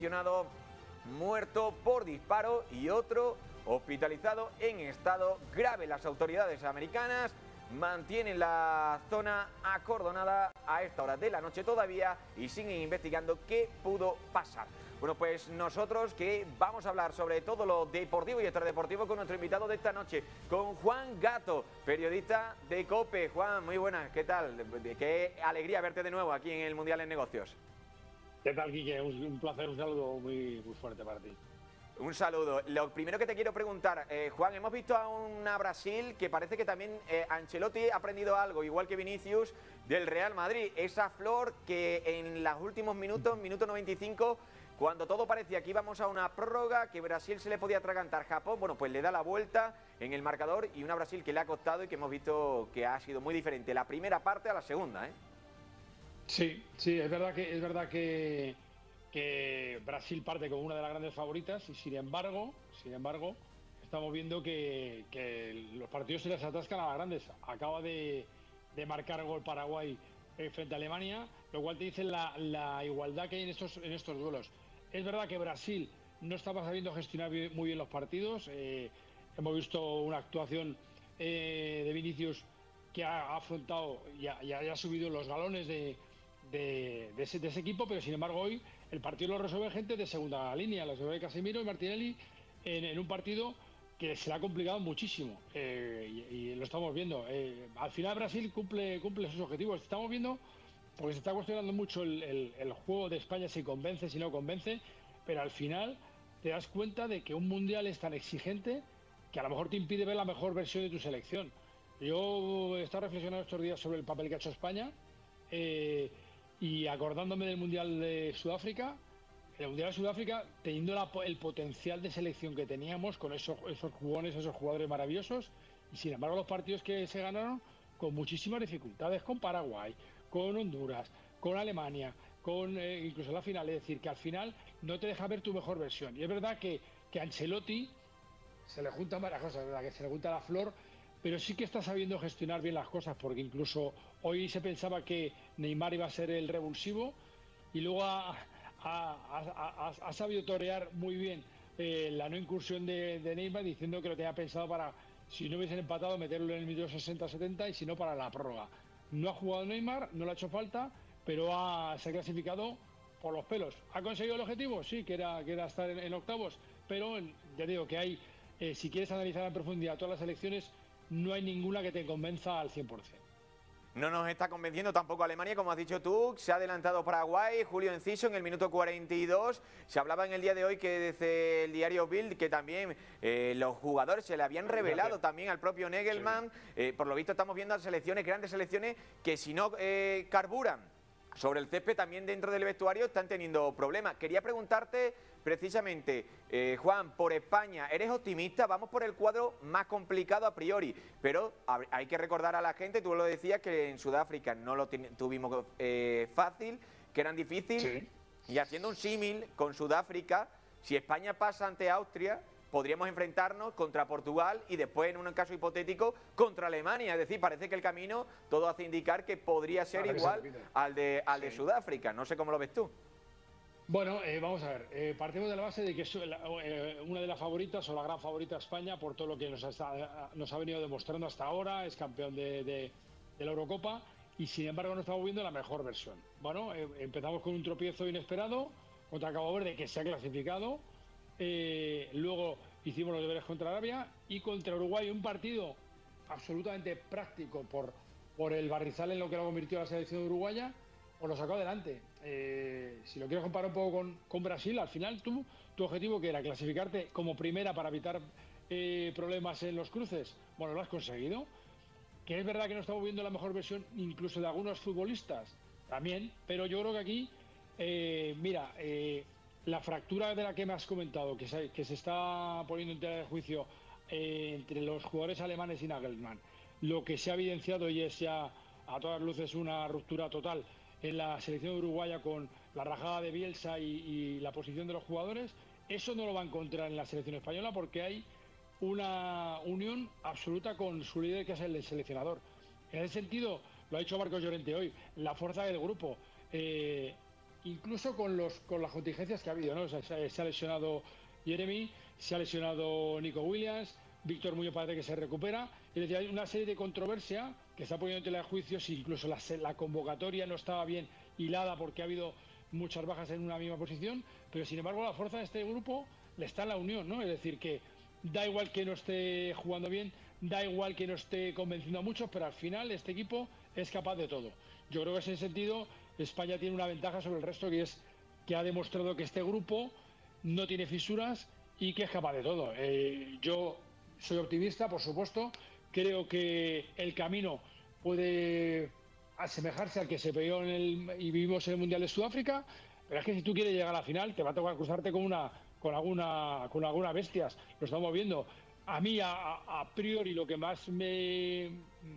Lesionado, muerto por disparo y otro hospitalizado en estado grave. Las autoridades americanas mantienen la zona acordonada a esta hora de la noche todavía y siguen investigando qué pudo pasar. Bueno, pues nosotros que vamos a hablar sobre todo lo deportivo y extradeportivo con nuestro invitado de esta noche, con Juan Gato, periodista de COPE. Juan, muy buenas, ¿qué tal? Qué alegría verte de nuevo aquí en el Mundial en Negocios. ¿Qué tal, Quique? Un placer, un saludo muy fuerte para ti. Un saludo. Lo primero que te quiero preguntar, Juan, hemos visto a una Brasil que parece que también Ancelotti ha aprendido algo, igual que Vinicius, del Real Madrid. Esa flor que en los últimos minutos, minuto 95, cuando todo parecía que íbamos a una prórroga, que Brasil se le podía atragantar Japón, bueno, pues le da la vuelta en el marcador y una Brasil que le ha costado y que hemos visto que ha sido muy diferente la primera parte a la segunda, ¿eh? Sí, es verdad que Brasil parte como una de las grandes favoritas y sin embargo, estamos viendo que los partidos se les atascan a las grandes. Acaba de marcar gol Paraguay frente a Alemania, lo cual te dice la igualdad que hay en estos duelos. Es verdad que Brasil no estaba sabiendo gestionar muy bien los partidos. Hemos visto una actuación de Vinicius que ha afrontado y ha subido los galones de ese equipo, pero sin embargo hoy el partido lo resuelve gente de segunda línea, lo resuelve Casemiro y Martinelli en un partido que se le ha complicado muchísimo y lo estamos viendo. Al final Brasil cumple sus objetivos. Estamos viendo, porque se está cuestionando mucho el juego de España, si convence, si no convence, pero al final te das cuenta de que un mundial es tan exigente que a lo mejor te impide ver la mejor versión de tu selección. Yo he estado reflexionando estos días sobre el papel que ha hecho España y acordándome del Mundial de Sudáfrica. El Mundial de Sudáfrica, teniendo el potencial de selección que teníamos con esos jugones, esos jugadores maravillosos, y sin embargo los partidos que se ganaron con muchísimas dificultades, con Paraguay, con Honduras, con Alemania, con incluso la final, es decir, que al final no te deja ver tu mejor versión. Y es verdad que a Ancelotti se le juntan varias cosas, ¿verdad? Que se le junta la flor, pero sí que está sabiendo gestionar bien las cosas, porque incluso hoy se pensaba que Neymar iba a ser el revulsivo y luego ha sabido torear muy bien la no incursión de Neymar, diciendo que lo tenía pensado para, si no hubiesen empatado, meterlo en el minuto 60-70 y si no, para la prórroga. No ha jugado Neymar, no le ha hecho falta, pero se ha clasificado por los pelos. ¿Ha conseguido el objetivo? Sí, que era estar en octavos, pero ya digo que hay, si quieres analizar en profundidad todas las elecciones, no hay ninguna que te convenza al 100%. No nos está convenciendo tampoco Alemania, como has dicho tú. Se ha adelantado Paraguay, Julio Enciso en el minuto 42. Se hablaba en el día de hoy que desde el diario Bild que también los jugadores se le habían revelado también al propio Nagelsmann. Sí. Por lo visto estamos viendo a selecciones, grandes selecciones, que si no carburan sobre el césped también dentro del vestuario están teniendo problemas. Quería preguntarte precisamente, Juan, por España, ¿eres optimista? Vamos por el cuadro más complicado a priori, pero hay que recordar a la gente, tú lo decías, que en Sudáfrica no lo tuvimos fácil, que eran difíciles, sí. Y haciendo un símil con Sudáfrica, si España pasa ante Austria, podríamos enfrentarnos contra Portugal y después, en un caso hipotético, contra Alemania. Es decir, parece que el camino todo hace indicar que podría ser igual al de Sudáfrica. No sé cómo lo ves tú. Bueno, vamos a ver. Partimos de la base de que es una de las favoritas o la gran favorita España por todo lo que nos ha venido demostrando hasta ahora. Es campeón de la Eurocopa y, sin embargo, no estamos viendo la mejor versión. Bueno, empezamos con un tropiezo inesperado contra Cabo Verde, que se ha clasificado. Luego hicimos los deberes contra Arabia y contra Uruguay, un partido absolutamente práctico por el barrizal en lo que lo convirtió a la selección uruguaya, pues lo sacó adelante. Si lo quieres comparar un poco con Brasil, al final tu objetivo, que era clasificarte como primera para evitar problemas en los cruces, bueno, lo has conseguido. Que es verdad que no estamos viendo la mejor versión incluso de algunos futbolistas también, pero yo creo que aquí la fractura de la que me has comentado, que se está poniendo en tela de juicio entre los jugadores alemanes y Nagelsmann, lo que se ha evidenciado y es ya a todas luces una ruptura total en la selección uruguaya con la rajada de Bielsa y la posición de los jugadores, eso no lo va a encontrar en la selección española, porque hay una unión absoluta con su líder, que es el seleccionador. En ese sentido, lo ha dicho Marcos Llorente hoy, la fuerza del grupo. incluso con las contingencias que ha habido, ¿no? O sea, se ha lesionado Jeremy, se ha lesionado Nico Williams, Víctor Muñoz parece que se recupera. Es decir, hay una serie de controversia que está poniendo en tela de juicios, incluso la convocatoria no estaba bien hilada porque ha habido muchas bajas en una misma posición, pero sin embargo la fuerza de este grupo le está en la unión, ¿no? Es decir, que da igual que no esté jugando bien, da igual que no esté convenciendo a muchos, pero al final este equipo es capaz de todo. Yo creo que en ese sentido España tiene una ventaja sobre el resto, que es que ha demostrado que este grupo no tiene fisuras y que es capaz de todo. Yo soy optimista, por supuesto. Creo que el camino puede asemejarse al que se vio y vivimos en el Mundial de Sudáfrica, pero es que si tú quieres llegar a la final te va a tocar cruzarte con algunas bestias. Lo estamos viendo. A mí, a priori, lo que más me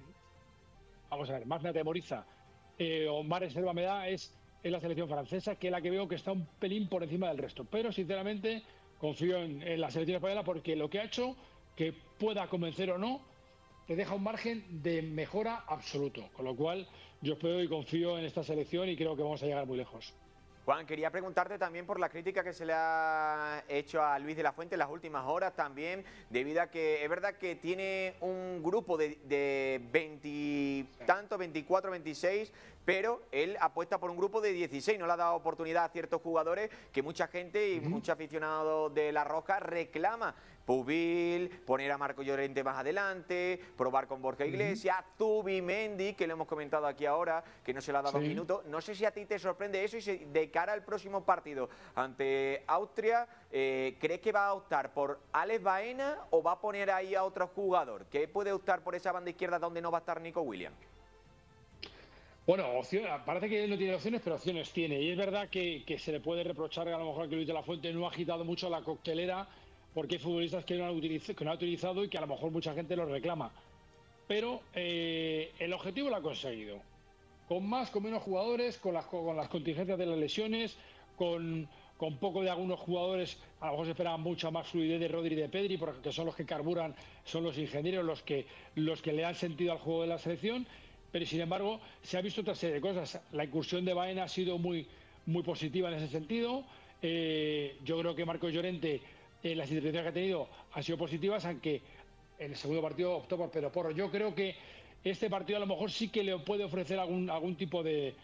atemoriza o más reserva me da es la selección francesa, que es la que veo que está un pelín por encima del resto. Pero sinceramente confío en la selección española, porque lo que ha hecho, que pueda convencer o no, te deja un margen de mejora absoluto. Con lo cual yo espero y confío en esta selección y creo que vamos a llegar muy lejos. Juan, quería preguntarte también por la crítica que se le ha hecho a Luis de la Fuente en las últimas horas también, debido a que es verdad que tiene un grupo de 20 tantos, 24, 26, pero él apuesta por un grupo de 16, no le ha dado oportunidad a ciertos jugadores que mucha gente y muchos aficionados de La Roja reclama. Pubil, poner a Marco Llorente más adelante, probar con Borja Iglesias, Zubimendi, que lo hemos comentado aquí ahora, que no se le ha dado un minuto. No sé si a ti te sorprende eso y de cara al próximo partido ante Austria, ¿crees que va a optar por Alex Baena o va a poner ahí a otro jugador? ¿Qué puede optar por esa banda izquierda donde no va a estar Nico Williams? Bueno, parece que él no tiene opciones, pero opciones tiene. Y es verdad que se le puede reprochar a lo mejor que Luis de la Fuente no ha agitado mucho la coctelera, porque hay futbolistas que no ha utilizado y que a lo mejor mucha gente los reclama. Pero el objetivo lo ha conseguido. Con menos jugadores, con las contingencias de las lesiones, con poco de algunos jugadores. A lo mejor se esperaba mucha más fluidez de Rodri y de Pedri, porque son los que carburan, son los ingenieros los que le han sentido al juego de la selección. Pero sin embargo se ha visto otra serie de cosas. La incursión de Baena ha sido muy, muy positiva en ese sentido. Yo creo que Marco Llorente, las intervenciones que ha tenido han sido positivas, aunque en el segundo partido optó por Pedro Porro. Yo creo que este partido a lo mejor sí que le puede ofrecer algún tipo de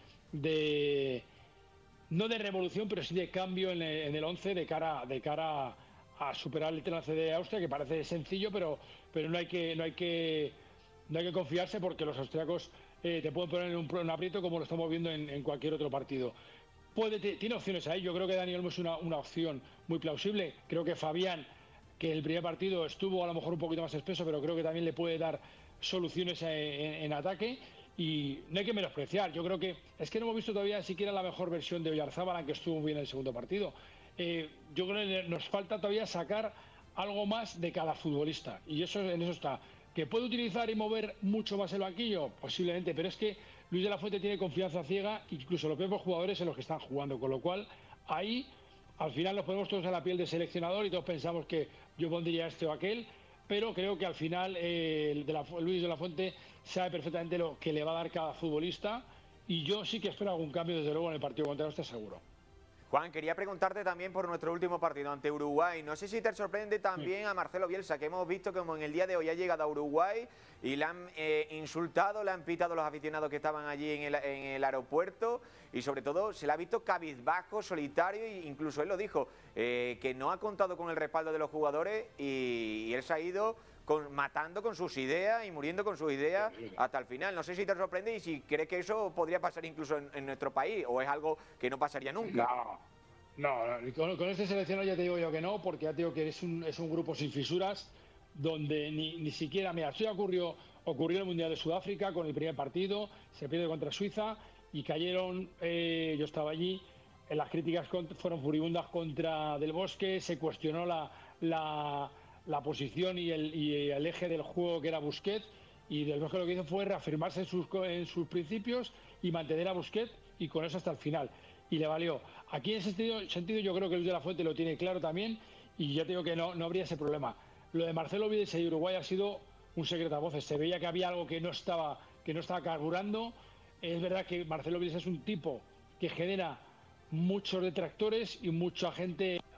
no de revolución, pero sí de cambio en el 11 de cara a superar el trance de Austria, que parece sencillo, pero no hay que confiarse, porque los austriacos te pueden poner en un aprieto, como lo estamos viendo en cualquier otro partido. Tiene opciones ahí. Yo creo que Dani Olmo es una opción muy plausible. Creo que Fabián, que el primer partido estuvo a lo mejor un poquito más espeso, pero creo que también le puede dar soluciones en ataque. Y no hay que menospreciar. Yo creo que es que no hemos visto todavía siquiera la mejor versión de Oyarzábal, que estuvo bien en el segundo partido. Yo creo que nos falta todavía sacar algo más de cada futbolista, y en eso está. ¿Que puede utilizar y mover mucho más el banquillo? Posiblemente, pero es que Luis de la Fuente tiene confianza ciega, incluso los propios jugadores en los que están jugando, con lo cual ahí al final nos ponemos todos en la piel de seleccionador y todos pensamos que yo pondría este o aquel, pero creo que al final Luis de la Fuente sabe perfectamente lo que le va a dar cada futbolista, y yo sí que espero algún cambio, desde luego, en el partido contra Austria, seguro. Juan, quería preguntarte también por nuestro último partido ante Uruguay. No sé si te sorprende también a Marcelo Bielsa, que hemos visto como en el día de hoy ha llegado a Uruguay y le han insultado, le han pitado los aficionados que estaban allí en el aeropuerto, y sobre todo se le ha visto cabizbajo, solitario, e incluso él lo dijo, que no ha contado con el respaldo de los jugadores, y él se ha ido matando con sus ideas y muriendo con sus ideas hasta el final. No sé si te sorprende y si crees que eso podría pasar incluso en nuestro país, o es algo que no pasaría nunca. No, con este seleccionado ya te digo yo que no, porque ya te digo que es un grupo sin fisuras, donde ni siquiera, mira, esto ya ocurrió en el Mundial de Sudáfrica con el primer partido, se pierde contra Suiza y cayeron, yo estaba allí, las críticas fueron furibundas contra Del Bosque, se cuestionó la posición y el eje del juego, que era Busquets, y Del Bosque lo que hizo fue reafirmarse en sus principios y mantener a Busquets, y con eso hasta el final, y le valió. Aquí en ese sentido yo creo que Luis de la Fuente lo tiene claro también, y ya te digo que no habría ese problema. Lo de Marcelo Bielsa y Uruguay ha sido un secreto a voces. Se veía que había algo que no estaba carburando. Es verdad que Marcelo Bielsa es un tipo que genera muchos detractores y mucha gente